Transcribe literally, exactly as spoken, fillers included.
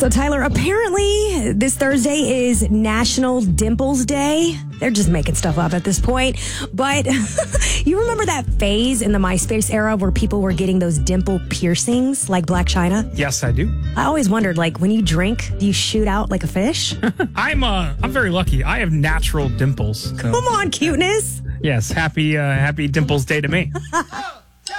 So, Tyler, apparently this Thursday is National Dimples Day. They're just making stuff up at this point. But you remember that phase in the MySpace era where people were getting those dimple piercings like Black China? Yes, I do. I always wondered, like, when you drink, do you shoot out like a fish? I'm uh, I'm very lucky. I have natural dimples. So. Come on, cuteness. Yes, happy uh, happy Dimples Day to me.